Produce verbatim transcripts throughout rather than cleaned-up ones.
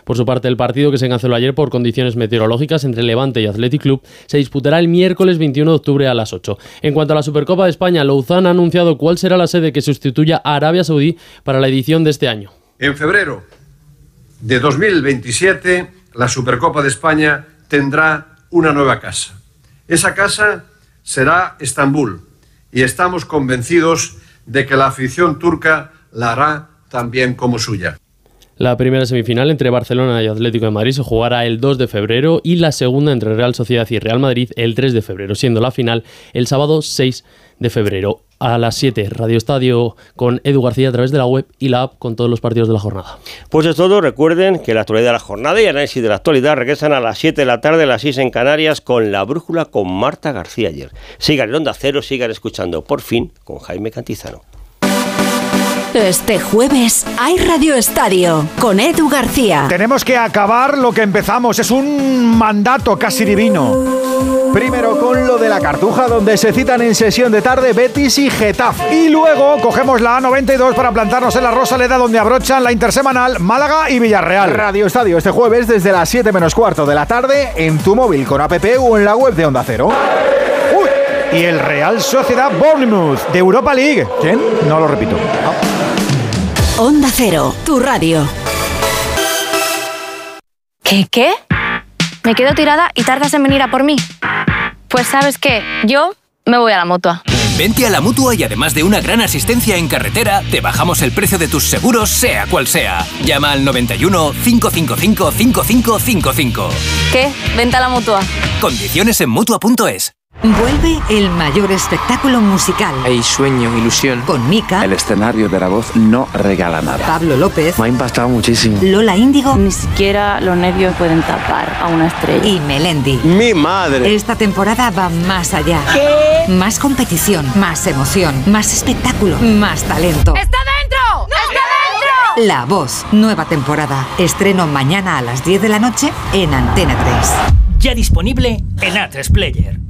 Por su parte, el partido que se canceló ayer por condiciones meteorológicas entre Levante y Athletic Club se disputará el miércoles veintiuno de octubre a las ocho. En cuanto a la Supercopa de España, Louzán ha anunciado cuál será la sede que sustituya a Arabia Saudí para la edición de este año. En febrero de dos mil veintisiete, la Supercopa de España tendrá una nueva casa. Esa casa será Estambul y estamos convencidos de que la afición turca la hará también como suya. La primera semifinal entre Barcelona y Atlético de Madrid se jugará el dos de febrero y la segunda entre Real Sociedad y Real Madrid el tres de febrero, siendo la final el sábado seis de febrero. A las siete, Radio Estadio con Edu García a través de la web y la app con todos los partidos de la jornada. Pues es todo. Recuerden que la actualidad de la jornada y análisis de la actualidad regresan a las siete de la tarde, a las seis en Canarias, con La Brújula con Marta García ayer. Sigan en Onda Cero, sigan escuchando Por Fin con Jaime Cantizano. Este jueves hay Radio Estadio con Edu García. Tenemos que acabar lo que empezamos. Es un mandato casi divino. Primero con lo de la Cartuja, donde se citan en sesión de tarde Betis y Getafe. Y luego cogemos la A noventa y dos para plantarnos en la Rosaleda, donde abrochan la intersemanal Málaga y Villarreal. Radio Estadio este jueves desde las siete menos cuarto de la tarde en tu móvil con app o en la web de Onda Cero. ¡Uy! Y el Real Sociedad Bournemouth de Europa League. ¿Quién? No lo repito. No. Onda Cero, tu radio. ¿Qué, qué? Me quedo tirada y tardas en venir a por mí. Pues ¿sabes qué? Yo me voy a la Mutua. Vente a la Mutua y además de una gran asistencia en carretera, te bajamos el precio de tus seguros, sea cual sea. Llama al noventa y uno, cinco cinco cinco, cinco cinco cinco cinco. ¿Qué? Vente a la Mutua. Condiciones en Mutua punto es. Vuelve el mayor espectáculo musical. Hay sueño, ilusión. Con Mika. El escenario de La Voz no regala nada. Pablo López. Me ha impactado muchísimo. Lola Índigo. Ni siquiera los nervios pueden tapar a una estrella. Y Melendi. ¡Mi madre! Esta temporada va más allá. ¿Qué? Más competición, más emoción, más espectáculo, más talento. ¡Está dentro! ¡No! ¡Está dentro! La Voz, nueva temporada. Estreno mañana a las diez de la noche en Antena tres. Ya disponible en A tres Player.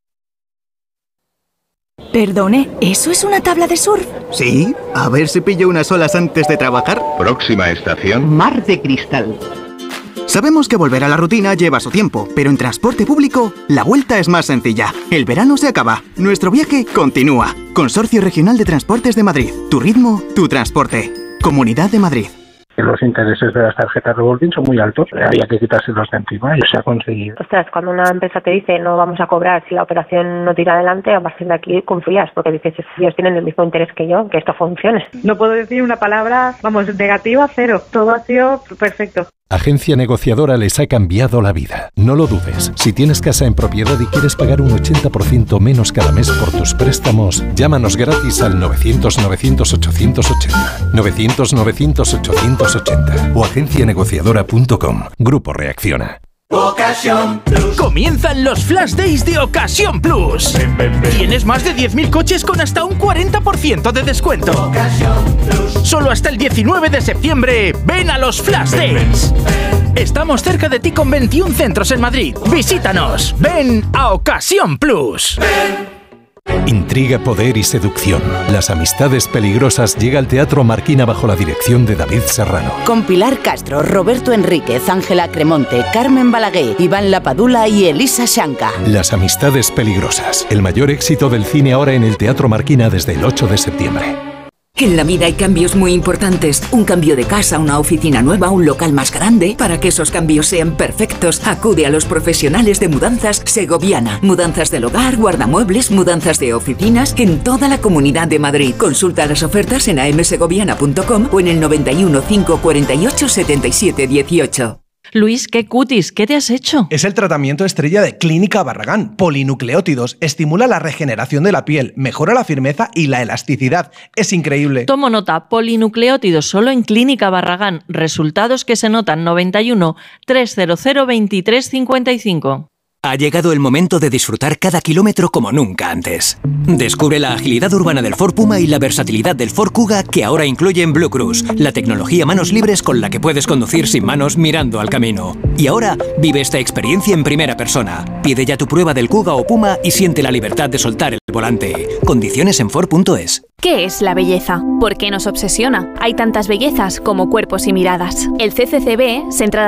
Perdone, ¿eso es una tabla de surf? Sí, a ver si pillo unas olas antes de trabajar. Próxima estación. Mar de Cristal. Sabemos que volver a la rutina lleva su tiempo, pero en transporte público la vuelta es más sencilla. El verano se acaba, nuestro viaje continúa. Consorcio Regional de Transportes de Madrid. Tu ritmo, tu transporte. Comunidad de Madrid. Los intereses de las tarjetas revolving son muy altos, había que quitárselos de encima y se ha conseguido. Ostras, cuando una empresa te dice no vamos a cobrar si la operación no tira adelante, a partir de aquí confías, porque dices, ellos tienen el mismo interés que yo, que esto funcione. No puedo decir una palabra, vamos, negativa, cero. Todo ha sido perfecto. Agencia Negociadora les ha cambiado la vida. No lo dudes. Si tienes casa en propiedad y quieres pagar un ochenta por ciento menos cada mes por tus préstamos, llámanos gratis al novecientos, novecientos, ochocientos ochenta. novecientos, novecientos, ochocientos ochenta o agencia negociadora punto com. Grupo Reacciona. Ocasión Plus. Comienzan los Flash Days de Ocasión Plus. Ven, ven, ven. Tienes más de diez mil coches con hasta un cuarenta por ciento de descuento. Ocasión Plus. Solo hasta el diecinueve de septiembre. Ven a los Flash Days. Ven, ven. Estamos cerca de ti con veintiún centros en Madrid. Visítanos. Ven a Ocasión Plus. Ven. Intriga, poder y seducción. Las amistades peligrosas llega al Teatro Marquina bajo la dirección de David Serrano. Con Pilar Castro, Roberto Enríquez, Ángela Cremonte, Carmen Balaguer, Iván Lapadula y Elisa Shanka. Las amistades peligrosas. El mayor éxito del cine ahora en el Teatro Marquina desde el ocho de septiembre. En la vida hay cambios muy importantes. Un cambio de casa, una oficina nueva, un local más grande. Para que esos cambios sean perfectos, acude a los profesionales de Mudanzas Segoviana. Mudanzas del hogar, guardamuebles, mudanzas de oficinas en toda la Comunidad de Madrid. Consulta las ofertas en a m segoviana punto com o en el noventa y uno, cinco cuarenta y ocho, setenta y siete dieciocho. Luis, qué cutis, ¿qué te has hecho? Es el tratamiento estrella de Clínica Barragán. Polinucleótidos, estimula la regeneración de la piel, mejora la firmeza y la elasticidad. Es increíble. Tomo nota, polinucleótidos solo en Clínica Barragán. Resultados que se notan noventa y uno, trescientos, veintitrés, cincuenta y cinco. Ha llegado el momento de disfrutar cada kilómetro como nunca antes. Descubre la agilidad urbana del Ford Puma y la versatilidad del Ford Kuga que ahora incluyen Blue Cruise, la tecnología manos libres con la que puedes conducir sin manos mirando al camino. Y ahora vive esta experiencia en primera persona. Pide ya tu prueba del Kuga o Puma y siente la libertad de soltar el volante. Condiciones en Ford punto es. ¿Qué es la belleza? ¿Por qué nos obsesiona? Hay tantas bellezas como cuerpos y miradas. El C C C B, Central